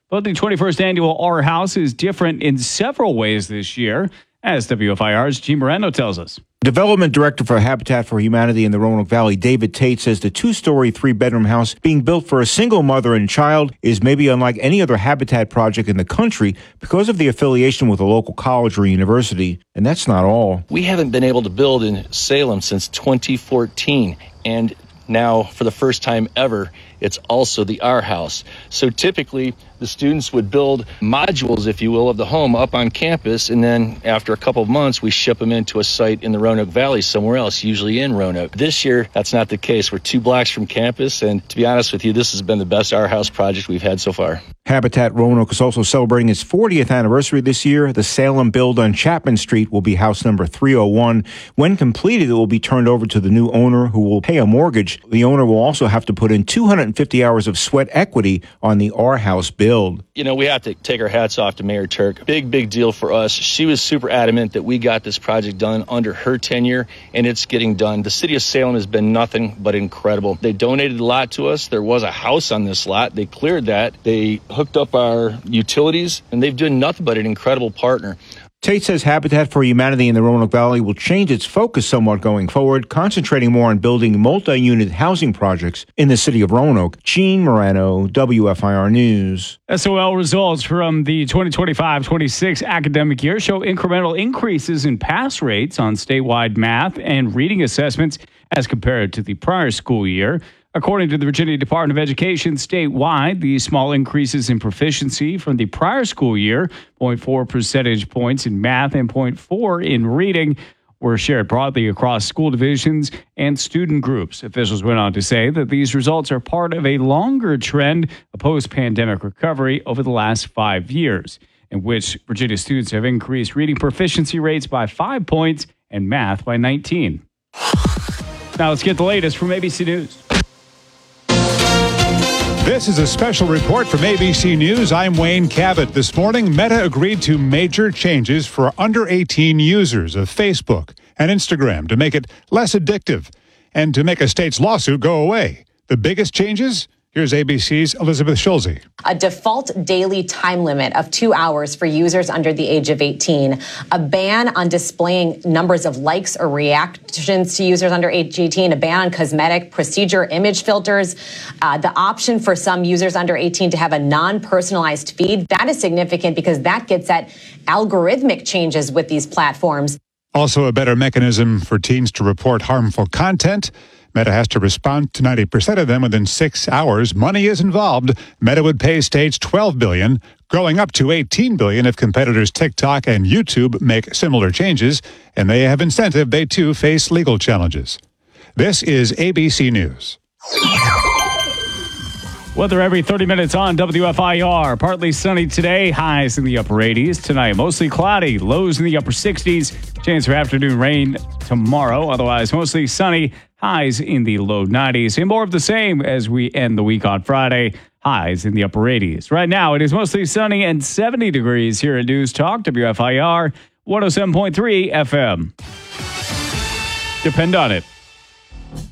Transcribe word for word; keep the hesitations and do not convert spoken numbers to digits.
But the twenty-first annual Our House is different in several ways this year, as W F I R's Gene Moreno tells us. Development Director for Habitat for Humanity in the Roanoke Valley, David Tate, says the two-story, three-bedroom house being built for a single mother and child is maybe unlike any other Habitat project in the country because of the affiliation with a local college or university. And that's not all. We haven't been able to build in Salem since twenty fourteen, and now, for the first time ever, it's also the Our House. So typically, the students would build modules, if you will, of the home up on campus, and then after a couple of months, we ship them into a site in the Roanoke Valley somewhere else, usually in Roanoke. This year, that's not the case. We're two blocks from campus, and to be honest with you, this has been the best Our House project we've had so far. Habitat Roanoke is also celebrating its fortieth anniversary this year. The Salem build on Chapman Street will be house number three oh one. When completed, it will be turned over to the new owner who will pay a mortgage. The owner will also have to put in two hundred fifty hours of sweat equity on the Our House build. You know, we have to take our hats off to Mayor Turk. Big, big deal for us. She was super adamant that we got this project done under her tenure, and it's getting done. The city of Salem has been nothing but incredible. They donated a lot to us. There was a house on this lot. They cleared that. They hooked up our utilities, and they've done nothing but an incredible partner. Tate says Habitat for Humanity in the Roanoke Valley will change its focus somewhat going forward, concentrating more on building multi-unit housing projects in the city of Roanoke. Gene Moreno, W F I R News. S O L results from the twenty twenty-five twenty-six academic year show incremental increases in pass rates on statewide math and reading assessments as compared to the prior school year. According to the Virginia Department of Education, statewide, the small increases in proficiency from the prior school year, zero point four percentage points in math and zero point four in reading, were shared broadly across school divisions and student groups. Officials went on to say that these results are part of a longer trend of post-pandemic recovery over the last five years, in which Virginia students have increased reading proficiency rates by five points and math by nineteen. Now let's get the latest from A B C News. This is a special report from A B C News. I'm Wayne Cabot. This morning, Meta agreed to major changes for under eighteen users of Facebook and Instagram to make it less addictive and to make a state's lawsuit go away. The biggest changes? Here's A B C's Elizabeth Schulze. A default daily time limit of two hours for users under the age of eighteen. A ban on displaying numbers of likes or reactions to users under age eighteen. A ban on cosmetic procedure image filters. Uh, the option for some users under eighteen to have a non-personalized feed. That is significant because that gets at algorithmic changes with these platforms. Also, a better mechanism for teens to report harmful content. Meta has to respond to ninety percent of them within six hours. Money is involved. Meta would pay states twelve billion dollars, growing up to eighteen billion dollars if competitors TikTok and YouTube make similar changes, and they have incentive. They too face legal challenges. This is A B C News. Weather every thirty minutes on W F I R. Partly sunny today, highs in the upper eighties. Tonight, mostly cloudy, lows in the upper sixties. Chance for afternoon rain tomorrow. Otherwise, mostly sunny, highs in the low nineties. And more of the same as we end the week on Friday, highs in the upper eighties. Right now, it is mostly sunny and seventy degrees here at News Talk, W F I R one oh seven point three F M. Depend on it.